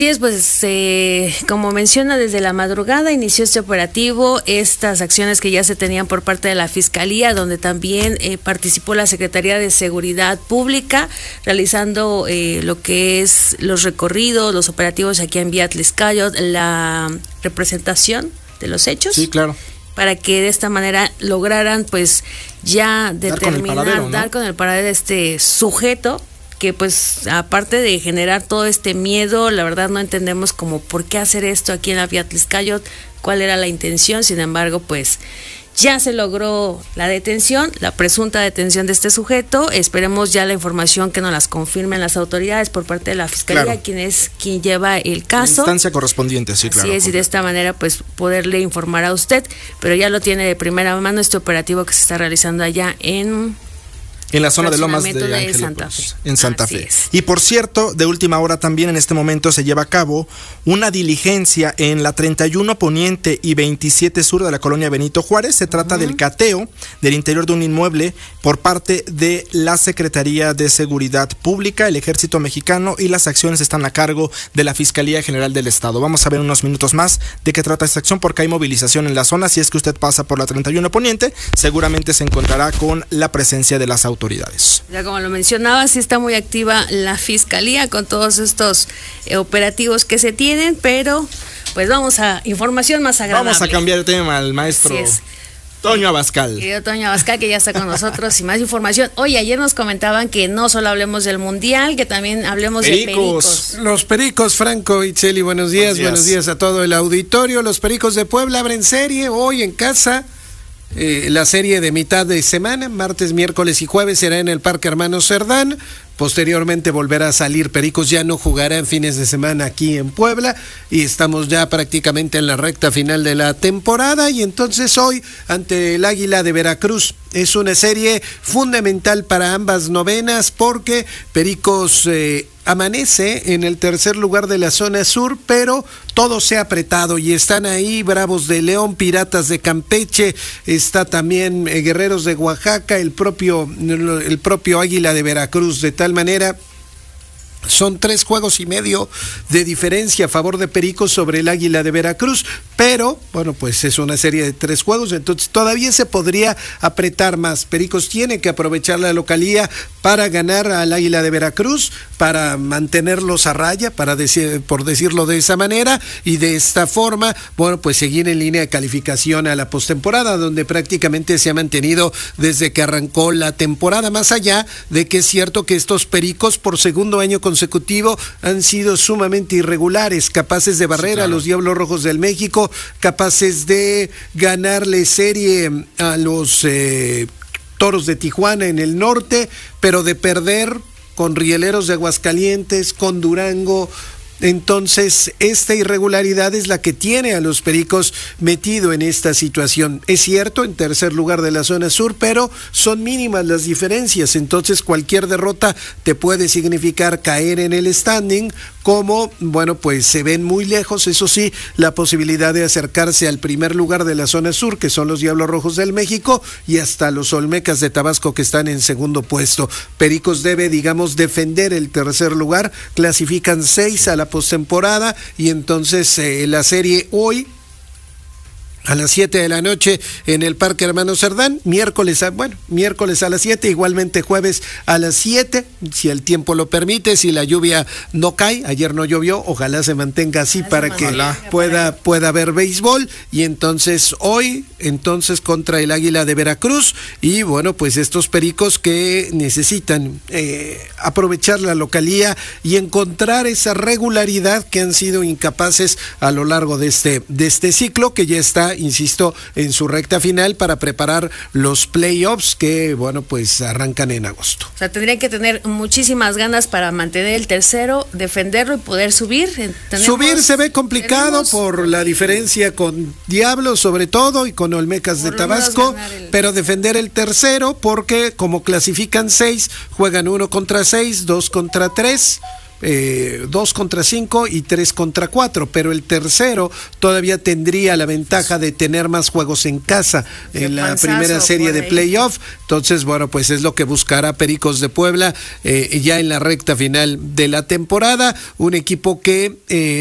Pues como menciona, desde la madrugada inició este operativo, estas acciones que ya se tenían por parte de la Fiscalía, donde también participó la Secretaría de Seguridad Pública, realizando lo que es los recorridos, los operativos aquí en Vía Tlaxcala, la representación de los hechos. Sí, claro. Para que de esta manera lograran pues ya determinar, dar con el paradero de este sujeto, que pues aparte de generar todo este miedo, la verdad no entendemos como por qué hacer esto aquí en la Vía Tlaxcala, cuál era la intención. Sin embargo, pues ya se logró la detención, la presunta detención de este sujeto. Esperemos ya la información que nos las confirmen las autoridades por parte de la Fiscalía, claro, quien lleva el caso. La instancia correspondiente, sí, claro. Así es, y de esta manera pues poderle informar a usted, pero ya lo tiene de primera mano este operativo que se está realizando allá en la zona de Lomas de Ángeles, en Santa Fe. Y por cierto, de última hora también en este momento se lleva a cabo una diligencia en la 31 Poniente y 27 Sur de la colonia Benito Juárez. Se trata del cateo del interior de un inmueble por parte de la Secretaría de Seguridad Pública, el Ejército Mexicano, y las acciones están a cargo de la Fiscalía General del Estado. Vamos a ver unos minutos más de qué trata esta acción, porque hay movilización en la zona. Si es que usted pasa por la 31 Poniente, seguramente se encontrará con la presencia de las autoridades. Ya como lo mencionaba, sí está muy activa la Fiscalía con todos estos operativos que se tienen, pero pues vamos a información más agradable. Vamos a cambiar el tema al maestro Toño Abascal. Querido Toño Abascal, que ya está con nosotros y más información. Oye, ayer nos comentaban que no solo hablemos del Mundial, que también hablemos de Pericos. Los Pericos, Franco y Cheli, buenos días a todo el auditorio. Los Pericos de Puebla abren serie hoy en casa. La serie de mitad de semana, martes, miércoles y jueves, será en el Parque Hermanos Cerdán. Posteriormente volverá a salir. Pericos ya no jugará en fines de semana aquí en Puebla y estamos ya prácticamente en la recta final de la temporada. Y entonces hoy ante el Águila de Veracruz es una serie fundamental para ambas novenas, porque Pericos amanece en el tercer lugar de la zona sur, pero todo se ha apretado y están ahí Bravos de León, Piratas de Campeche, está también Guerreros de Oaxaca, el propio Águila de Veracruz. De tal manera, son 3 juegos y medio de diferencia a favor de Pericos sobre el Águila de Veracruz, pero bueno, pues es una serie de 3 juegos, entonces todavía se podría apretar más. Pericos tiene que aprovechar la localía para ganar al Águila de Veracruz, para mantenerlos a raya, por decirlo de esa manera, y de esta forma, bueno, pues seguir en línea de calificación a la postemporada, donde prácticamente se ha mantenido desde que arrancó la temporada, más allá de que es cierto que estos Pericos por segundo año consecutivo han sido sumamente irregulares, capaces de barrer a los Diablos Rojos del México, capaces de ganarle serie a los Toros de Tijuana en el norte, pero de perder con Rieleros de Aguascalientes, con Durango. Entonces, esta irregularidad es la que tiene a los Pericos metido en esta situación. Es cierto, en tercer lugar de la zona sur, pero son mínimas las diferencias. Entonces, cualquier derrota te puede significar caer en el standing, como, bueno, pues se ven muy lejos, eso sí, la posibilidad de acercarse al primer lugar de la zona sur, que son los Diablos Rojos del México, y hasta los Olmecas de Tabasco, que están en segundo puesto. Pericos debe, digamos, defender el tercer lugar, clasifican 6 a la postemporada, y entonces la serie hoy a las 7 de la noche en el Parque Hermanos Cerdán, miércoles a las 7, igualmente jueves a las 7, si el tiempo lo permite, si la lluvia no cae, ayer no llovió, ojalá se mantenga así para que pueda haber béisbol. Y entonces hoy, contra el Águila de Veracruz, y bueno, pues estos Pericos que necesitan aprovechar la localía y encontrar esa regularidad que han sido incapaces a lo largo de este ciclo, que ya está, insisto, en su recta final para preparar los playoffs que, bueno, pues arrancan en agosto. O sea, tendrían que tener muchísimas ganas para mantener el tercero, defenderlo y poder subir. Subir se ve complicado por la diferencia con Diablos, sobre todo, y con Olmecas de Tabasco, pero defender el tercero, porque como clasifican 6, juegan 1 contra 6, 2 contra 3. 2 contra 5 y 3 contra 4, pero el tercero todavía tendría la ventaja de tener más juegos en casa en la primera serie de playoff. Entonces, bueno, pues es lo que buscará Pericos de Puebla ya en la recta final de la temporada, un equipo que